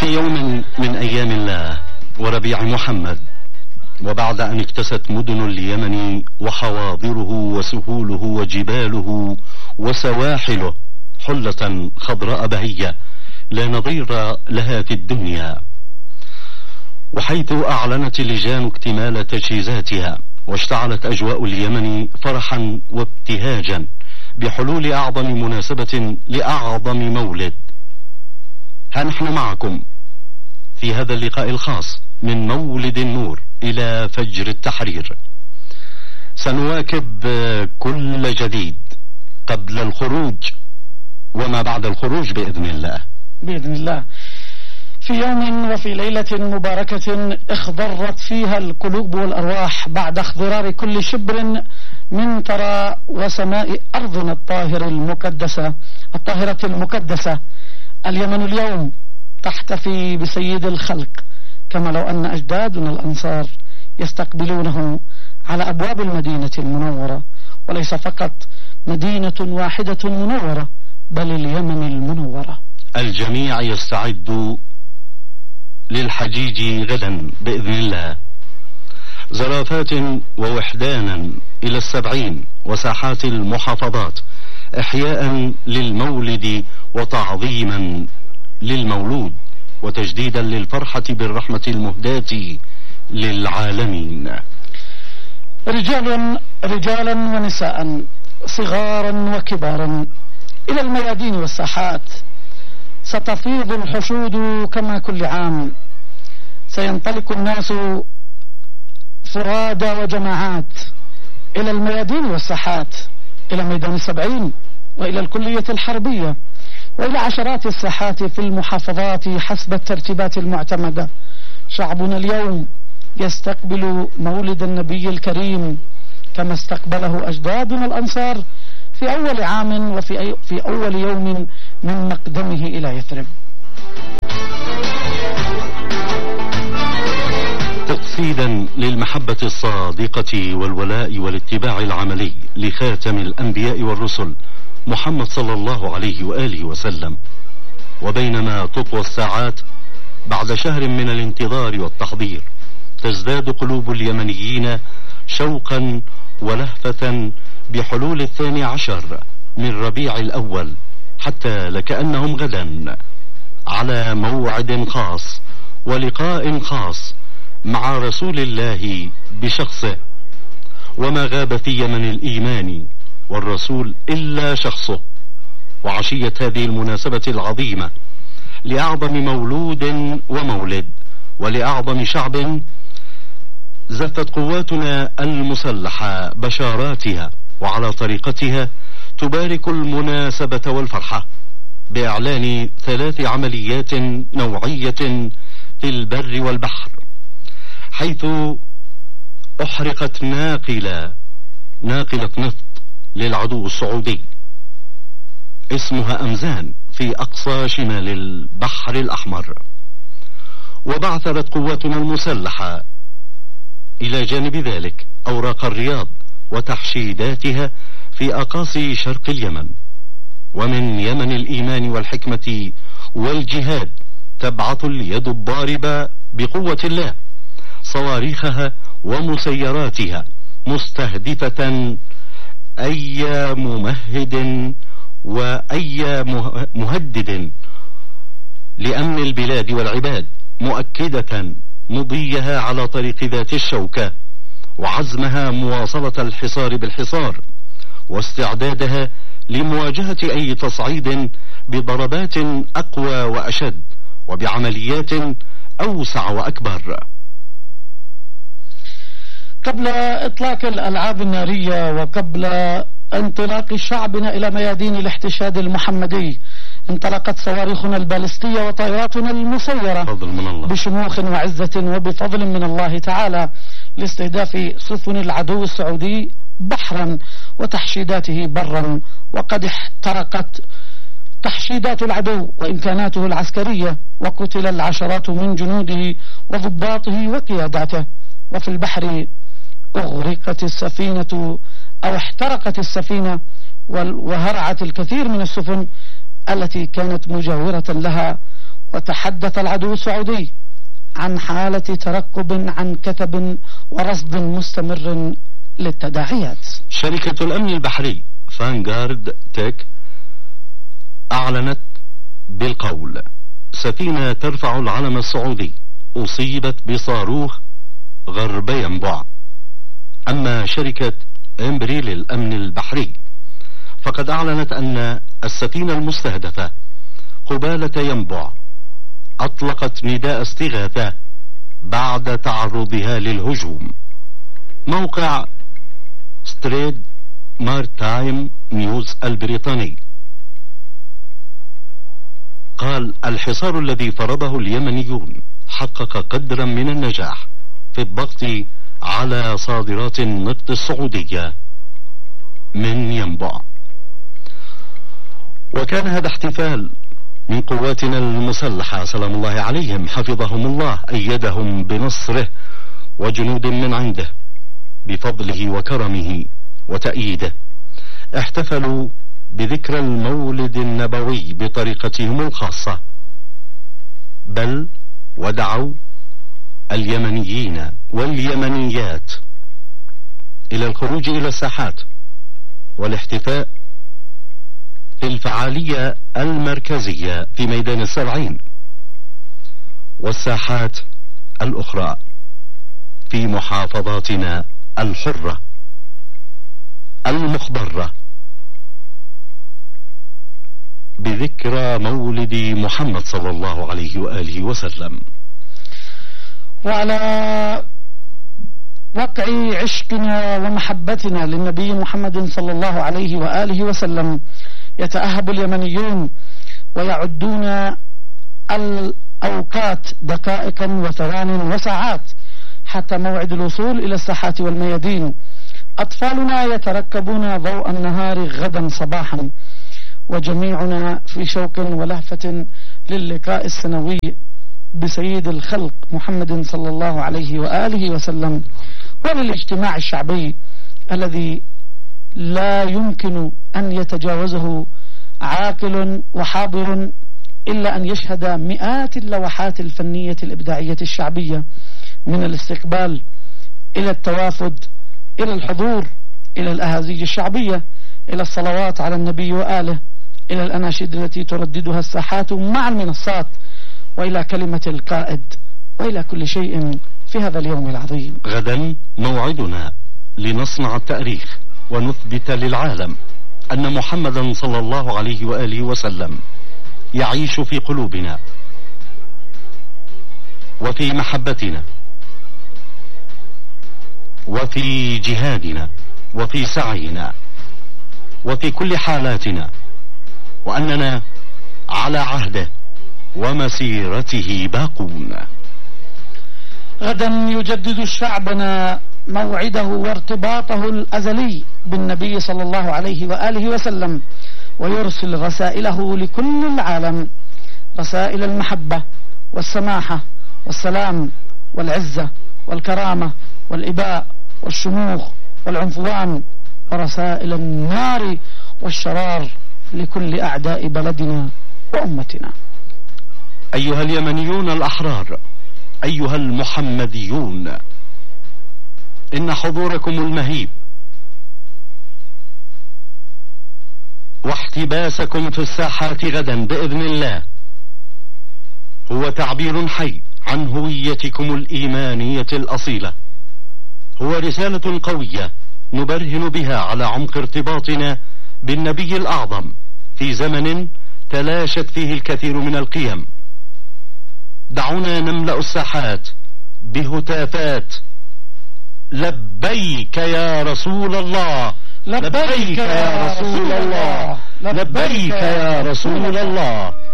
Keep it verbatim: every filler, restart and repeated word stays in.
في يوم من أيام الله وربيع محمد، وبعد أن اكتست مدن اليمن وحواضره وسهوله وجباله وسواحله حلة خضراء بهية لا نظير لها في الدنيا، وحيث أعلنت اللجان اكتمال تجهيزاتها واشتعلت أجواء اليمن فرحا وابتهاجا بحلول أعظم مناسبة لأعظم مولد، ها نحن معكم في هذا اللقاء الخاص من مولد النور إلى فجر التحرير. سنواكب كل جديد قبل الخروج وما بعد الخروج بإذن الله بإذن الله، في يوم وفي ليلة مباركة اخضرت فيها القلوب والأرواح بعد اخضرار كل شبر من ترى وسماء أرضنا الطاهرة المقدسة الطاهرة المقدسة. اليمن اليوم تحتفي بسيد الخلق، كما لو أن أجدادنا الأنصار يستقبلونه على أبواب المدينة المنورة، وليس فقط مدينة واحدة منورة بل اليمن المنورة. الجميع يستعد للحجيج غدا بإذن الله، زرافات ووحدانا إلى السبعين وساحات المحافظات إحياء للمولد وتعظيما للمولود وتجديدا للفرحة بالرحمة المهداة للعالمين. رجال رجالا ونساء صغارا وكبارا إلى الميادين والساحات، ستفيض الحشود كما كل عام، سينطلق الناس فرادى وجماعات إلى الميادين والساحات، إلى ميدان السبعين وإلى الكلية الحربية وإلى عشرات الساحات في المحافظات حسب الترتيبات المعتمدة. شعبنا اليوم يستقبل مولد النبي الكريم كما استقبله أجدادنا الأنصار في أول عام وفي أي في أول يوم من مقدمه إلى يثرب. تقصيدا للمحبة الصادقة والولاء والاتباع العملي لخاتم الأنبياء والرسل محمد صلى الله عليه وآله وسلم، وبينما تطوى الساعات بعد شهر من الانتظار والتحضير تزداد قلوب اليمنيين شوقا ولهفة بحلول الثاني عشر من ربيع الأول، حتى لكأنهم غدا على موعد خاص ولقاء خاص مع رسول الله بشخصه، وما غاب في يمن الإيمان والرسول إلا شخصه. وعشية هذه المناسبة العظيمة لأعظم مولود ومولد ولأعظم شعب زفت قواتنا المسلحة بشاراتها وعلى طريقتها تبارك المناسبة والفرحة بإعلان ثلاث عمليات نوعية في البر والبحر، حيث أحرقت ناقلة ناقلة نفط للعدو السعودي اسمها أمزان في أقصى شمال البحر الأحمر، وبعثرت قواتنا المسلحة إلى جانب ذلك أوراق الرياض وتحشيداتها في أقاصي شرق اليمن. ومن يمن الإيمان والحكمة والجهاد تبعث اليد الضاربة بقوة الله صواريخها ومسيراتها مستهدفة أي ممهد وأي مهدد لأمن البلاد والعباد، مؤكدة مضيها على طريق ذات الشوكة وعزمها مواصلة الحصار بالحصار واستعدادها لمواجهة أي تصعيد بضربات أقوى وأشد وبعمليات أوسع وأكبر. قبل إطلاق الألعاب النارية وقبل انطلاق شعبنا إلى ميادين الاحتشاد المحمدي انطلقت صواريخنا البالستية وطائراتنا المسيرة بشموخ وعزة وبفضل من الله تعالى لاستهداف سفن العدو السعودي بحرا وتحشيداته برا، وقد احترقت تحشيدات العدو وإمكاناته العسكرية وقتل العشرات من جنوده وضباطه وقياداته. وفي البحر أغرقت السفينة أو احترقت السفينة وهرعت الكثير من السفن التي كانت مجاورة لها وتحدث العدو السعودي عن حالة ترقب عن كتب ورصد مستمر للتداعيات. شركة الأمن البحري فانغارد تيك أعلنت بالقول: سفينة ترفع العلم السعودي أصيبت بصاروخ غرب ينبع. أما شركة إمبري للأمن البحري فقد أعلنت أن السفينة المستهدفة قبالة ينبع أطلقت نداء استغاثة بعد تعرضها للهجوم. موقع ستريد مارتايم نيوز البريطاني قال: الحصار الذي فرضه اليمنيون حقق قدرا من النجاح في الضغط على صادرات النفط السعودية من ينبع. وكان هذا احتفال من قواتنا المسلحة سلام الله عليهم حفظهم الله أيدهم بنصره وجنود من عنده بفضله وكرمه وتأييده. احتفلوا بذكرى المولد النبوي بطريقتهم الخاصة، بل ودعوا اليمنيين واليمنيات إلى الخروج إلى الساحات والاحتفاء في الفعالية المركزية في ميدان السبعين والساحات الأخرى في محافظاتنا الحرة المخضرة بذكرى مولد محمد صلى الله عليه وآله وسلم. وعلى وقع عشقنا ومحبتنا للنبي محمد صلى الله عليه وآله وسلم يتأهب اليمنيون ويعدون الأوقات دقائقا وثوان وساعات حتى موعد الوصول إلى الساحات والميادين. أطفالنا يتركبون ضوء النهار غدا صباحا، وجميعنا في شوق ولهفة للقاء السنوي بسيد الخلق محمد صلى الله عليه وآله وسلم، وللاجتماع الشعبي الذي لا يمكن أن يتجاوزه عاقل وحاضر إلا أن يشهد مئات اللوحات الفنية الإبداعية الشعبية، من الاستقبال إلى التوافد إلى الحضور إلى الأهازيج الشعبية إلى الصلوات على النبي وآله إلى الأناشيد التي ترددها الساحات مع المنصات وإلى كلمة القائد وإلى كل شيء في هذا اليوم العظيم. غدا موعدنا لنصنع التاريخ ونثبت للعالم أن محمدا صلى الله عليه وآله وسلم يعيش في قلوبنا وفي محبتنا وفي جهادنا وفي سعينا وفي كل حالاتنا، وأننا على عهده ومسيرته باقون. غدا يجدد شعبنا موعده وارتباطه الأزلي بالنبي صلى الله عليه وآله وسلم، ويرسل رسائله لكل العالم، رسائل المحبة والسماحة والسلام والعزة والكرامة والإباء والشموخ والعنفوان، ورسائل النار والشرار لكل أعداء بلدنا وأمتنا. أيها اليمنيون الأحرار، أيها المحمديون، إن حضوركم المهيب واحتباسكم في الساحات غدا بإذن الله هو تعبير حي عن هويتكم الإيمانية الأصيلة، هو رسالة قوية نبرهن بها على عمق ارتباطنا بالنبي الأعظم في زمن تلاشت فيه الكثير من القيم. دعونا نملأ الساحات بهتافات: لبيك يا رسول الله، لبيك يا رسول الله، لبيك يا رسول الله.